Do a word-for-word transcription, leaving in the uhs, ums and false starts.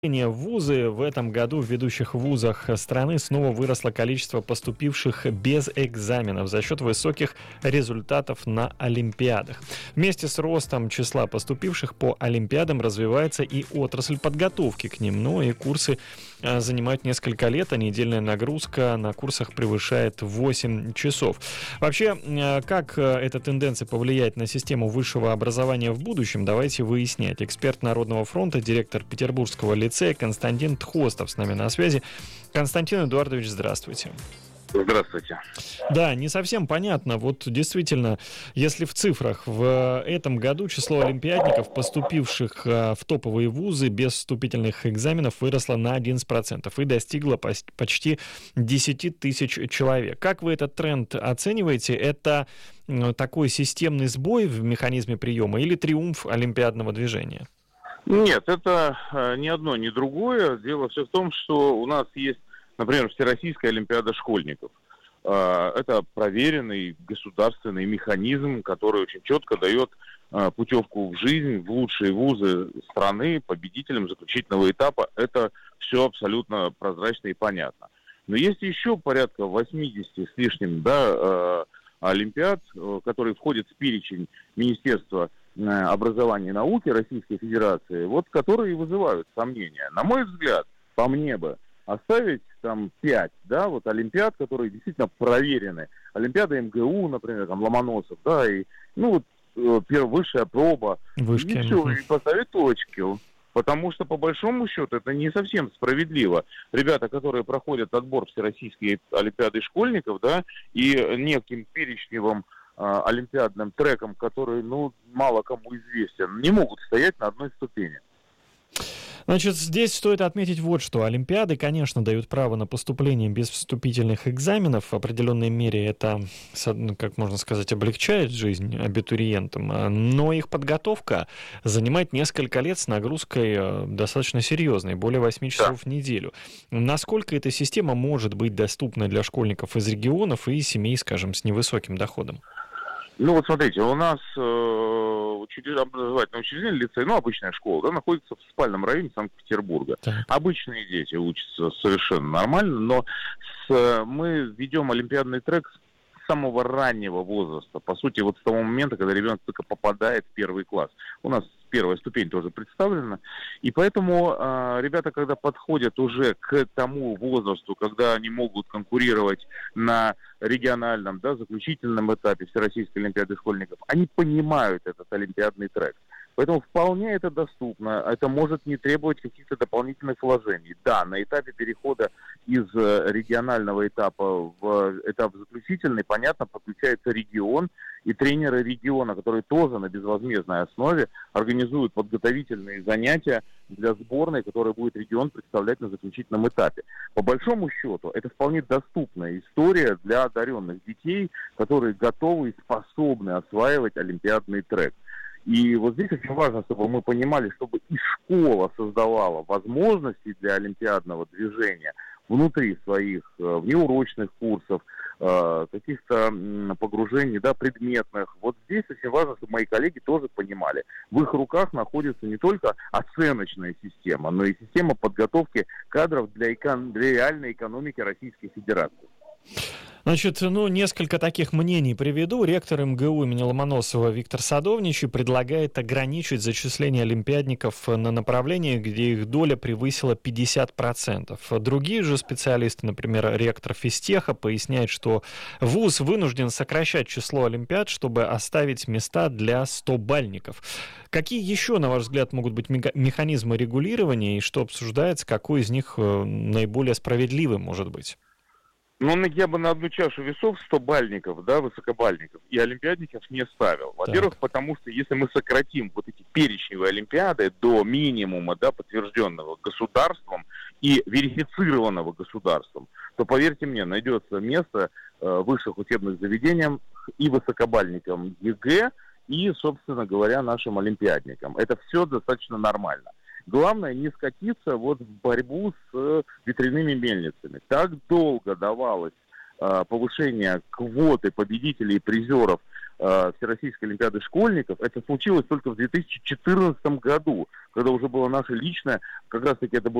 В вузы в этом году в ведущих вузах страны снова выросло количество поступивших без экзаменов за счет высоких результатов на олимпиадах. Вместе с ростом числа поступивших по олимпиадам развивается и отрасль подготовки к ним. Ну и курсы занимают несколько лет, а недельная нагрузка на курсах превышает восемь часов. Вообще, как эта тенденция повлияет на систему высшего образования в будущем, давайте выяснять. Эксперт Народного фронта, директор Петербургского лицея Константин Тхостов с нами на связи. Константин Эдуардович, здравствуйте. Здравствуйте. Да, не совсем понятно. Вот действительно, если в цифрах в этом году число олимпиадников, поступивших в топовые вузы без вступительных экзаменов, выросло на одиннадцать процентов и достигло почти десять тысяч человек. Как вы этот тренд оцениваете? Это такой системный сбой в механизме приема или триумф олимпиадного движения? Нет, это ни одно, ни другое. Дело все в том, что у нас есть, например, Всероссийская олимпиада школьников. Это проверенный государственный механизм, который очень четко дает путевку в жизнь, в лучшие вузы страны, победителям заключительного этапа. Это все абсолютно прозрачно и понятно. Но есть еще порядка восьмидесяти с лишним, да, олимпиад, которые входят в перечень Министерства образования и науки Российской Федерации, вот которые и вызывают сомнения. На мой взгляд, по мне бы, оставить там пять, да, вот олимпиад, которые действительно проверены. Олимпиада эм гэ у, например, там Ломоносов, да, и, ну, вот, первая высшая проба. Вышки. И все, и поставить точки. Потому что, по большому счету, это не совсем справедливо. Ребята, которые проходят отбор Всероссийской олимпиады школьников, да, и неким перечневым олимпиадным треком, который, ну, мало кому известен, не могут стоять на одной ступени. Значит, здесь стоит отметить вот что. Олимпиады, конечно, дают право на поступление без вступительных экзаменов. В определенной мере это, как можно сказать, облегчает жизнь абитуриентам. Но их подготовка занимает несколько лет с нагрузкой достаточно серьезной, более восьми часов Да. в неделю. Насколько эта система может быть доступна для школьников из регионов и семей, скажем, с невысоким доходом? Ну вот смотрите, у нас э, образовательное учреждение, лицей, ну обычная школа, да, находится в спальном районе Санкт-Петербурга. Так. Обычные дети учатся совершенно нормально, но с, мы ведем олимпиадный трек с самого раннего возраста, по сути, вот с того момента, когда ребенок только попадает в первый класс. У нас первая ступень тоже представлена, и поэтому э, ребята, когда подходят уже к тому возрасту, когда они могут конкурировать на региональном, да, заключительном этапе Всероссийской олимпиады школьников, они понимают этот олимпиадный трек. Поэтому вполне это доступно, это может не требовать каких-то дополнительных вложений. Да, на этапе перехода из регионального этапа в этап заключительный, понятно, подключается регион, и тренеры региона, которые тоже на безвозмездной основе организуют подготовительные занятия для сборной, которая будет регион представлять на заключительном этапе. По большому счету, это вполне доступная история для одаренных детей, которые готовы и способны осваивать олимпиадный трек. И вот здесь очень важно, чтобы мы понимали, чтобы и школа создавала возможности для олимпиадного движения внутри своих внеурочных курсов, каких-то погружений, да, предметных. Вот здесь очень важно, чтобы мои коллеги тоже понимали. В их руках находится не только оценочная система, но и система подготовки кадров для, эко- для реальной экономики Российской Федерации. Значит, ну, несколько таких мнений приведу. Ректор эм гэ у имени Ломоносова Виктор Садовничий предлагает ограничить зачисление олимпиадников на направления, где их доля превысила пятьдесят процентов. Другие же специалисты, например, ректор физтеха, поясняет, что вуз вынужден сокращать число олимпиад, чтобы оставить места для стобальников. Какие еще, на ваш взгляд, могут быть механизмы регулирования, и что обсуждается, какой из них наиболее справедливый может быть? Ну, я бы на одну чашу весов стобальников, да, высокобальников и олимпиадников не ставил. Во-первых, так. потому что если мы сократим вот эти перечневые олимпиады до минимума, да, подтвержденного государством и верифицированного государством, то, поверьте мне, найдется место э, высших учебных заведениям и высокобальникам ЕГЭ, и, собственно говоря, нашим олимпиадникам. Это все достаточно нормально. Главное не скатиться вот в борьбу с э, ветряными мельницами. Так долго давалось э, повышение квоты победителей и призеров э, Всероссийской олимпиады школьников, это случилось только в две тысячи четырнадцатом году, когда уже было наше личное, как раз таки это было